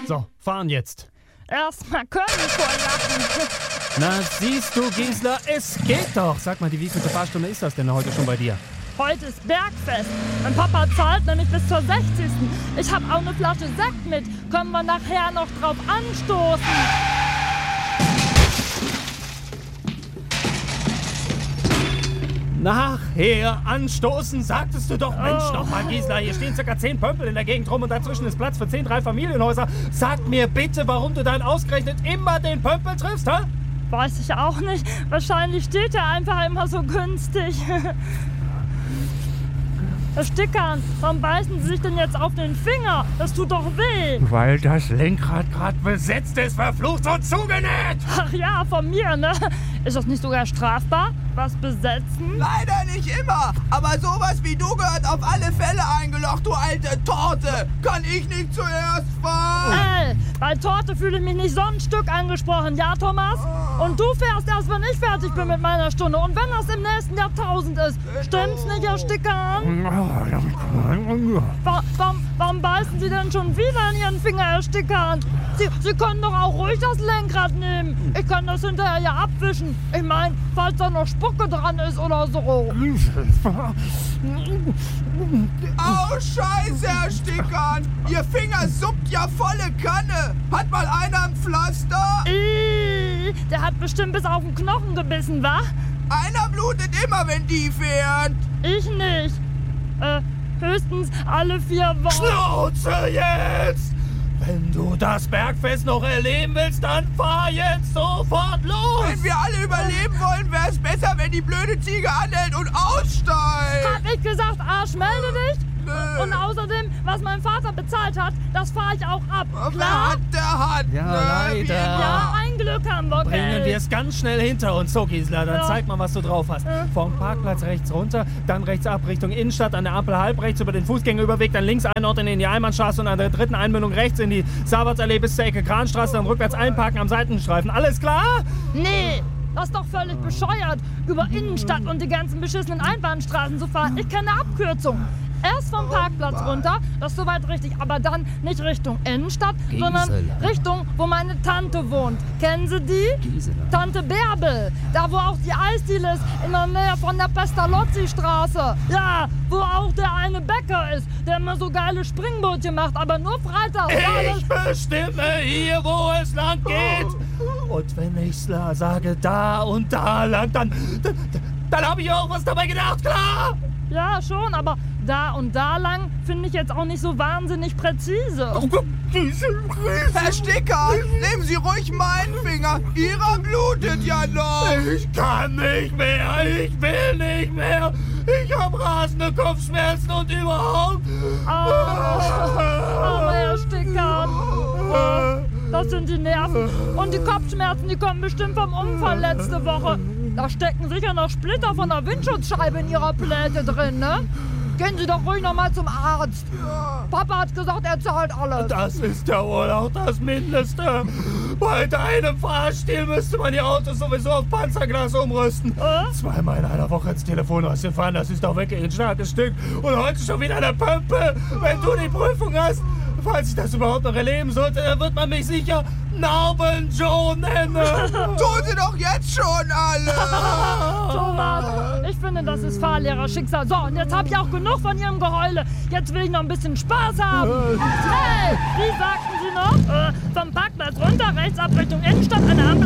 So, fahren jetzt. Erstmal Köln vor Lachen. Na, siehst du, Gisela, es geht doch. Sag mal, die wievielte Fahrstunde ist das denn heute schon bei dir? Heute ist Bergfest. Mein Papa zahlt nämlich bis zur 60. Ich hab auch eine Flasche Sekt mit. Können wir nachher noch drauf anstoßen? Nachher anstoßen, sagtest du doch. Mensch, nochmal, Gisela, hier stehen ca. 10 Pömpel in der Gegend rum und dazwischen ist Platz für 10 Dreifamilienhäuser. Sag mir bitte, warum du dann ausgerechnet immer den Pömpel triffst, hä? Weiß ich auch nicht. Wahrscheinlich steht er einfach immer so günstig. Das Stickern, warum beißen Sie sich denn jetzt auf den Finger? Das tut doch weh. Weil das Lenkrad gerade besetzt ist, verflucht und zugenäht. Ach ja, von mir, ne? Ist das nicht sogar strafbar? Was besetzen? Leider nicht immer, aber sowas wie du gehört auf alle Fälle eingelocht, du alte Torte. Kann ich nicht zuerst fahren? Bei Torte fühle ich mich nicht so ein Stück angesprochen, ja, Thomas? Und du fährst erst, wenn ich fertig bin mit meiner Stunde. Und wenn das im nächsten Jahrtausend ist. Stimmt's nicht, Herr Stickern? Warum beißen Sie denn schon wieder in Ihren Finger, Herr Stickern? Sie können doch auch ruhig das Lenkrad nehmen. Ich kann das hinterher ja abwischen. Ich meine, falls da noch Spucke dran ist oder so. Au, Scheiße, Herr Stickern. Ihr Finger suppt ja volle Kanne. Hat mal einer ein Pflaster? Der hat bestimmt bis auf den Knochen gebissen, wa? Einer blutet immer, wenn die fährt. Ich nicht. Höchstens alle 4 Wochen. Schnauze jetzt! Wenn du das Bergfest noch erleben willst, dann fahr jetzt sofort los! Wenn wir alle überleben wollen, wäre es besser, wenn die blöde Ziege anhält und aussteigt. Hab ich gesagt, Arsch, melde dich? Nö. Und außerdem, was mein Vater bezahlt hat, das fahre ich auch ab. Wer Klar? hat, der hat. Ja, leider. Ja, ein Glück haben wir, Bringen wir es ganz schnell hinter uns. So, Gisela, dann Ja. zeig mal, was du drauf hast. Vom Parkplatz rechts runter, dann rechts ab Richtung Innenstadt, an der Ampel halb rechts über den Fußgängerüberweg, dann links einordnen in die Einbahnstraße und an der dritten Einmündung rechts in die Sabertsallee bis zur Ecke Kranstraße, dann rückwärts einparken am Seitenstreifen. Alles klar? Nee, das ist doch völlig bescheuert, über Innenstadt und die ganzen beschissenen Einbahnstraßen zu fahren. Ich kenne eine Abkürzung. Erst vom Parkplatz runter, das ist soweit richtig, aber dann nicht Richtung Innenstadt, sondern Richtung, wo meine Tante wohnt. Kennen Sie die? Gisela. Tante Bärbel, da wo auch die Eisdiele ist, in der Nähe von der Pestalozzi-Straße. Ja, wo auch der eine Bäcker ist, der immer so geile Springbrötchen macht, aber nur Freitag. Ich bestimme hier, wo es lang geht. Und wenn ich sage, da und da lang, dann habe ich auch was dabei gedacht, klar? Ja, schon, aber da und da lang finde ich jetzt auch nicht so wahnsinnig präzise. Herr Stickern, nehmen Sie ruhig meinen Finger. Ihrer blutet ja noch. Ich kann nicht mehr, ich will nicht mehr. Ich habe rasende Kopfschmerzen und überhaupt. Aber Herr Stickern, das sind die Nerven. Und die Kopfschmerzen, die kommen bestimmt vom Unfall letzte Woche. Da stecken sicher noch Splitter von der Windschutzscheibe in Ihrer Pläte drin, ne? Gehen Sie doch ruhig noch mal zum Arzt. Papa hat gesagt, er zahlt alles. Das ist ja wohl auch das Mindeste. Bei deinem Fahrstil müsste man die Autos sowieso auf Panzerglas umrüsten. 2-mal in einer Woche ins Telefonhäuschen fahren, das ist doch wirklich ein starkes Stück. Und heute schon wieder eine Pömpe. Wenn du die Prüfung hast, falls ich das überhaupt noch erleben sollte, dann wird man mich sicher Narben Joe nennen. Tun Sie doch jetzt schon alle. Thomas, ich finde, das ist Fahrlehrer-Schicksal. So, und jetzt habe ich auch genug von Ihrem Geheule. Jetzt will ich noch ein bisschen Spaß haben. Hey, wie sagten Sie noch? Vom Parkplatz runter, rechts ab Richtung Innenstadt, an der Ampel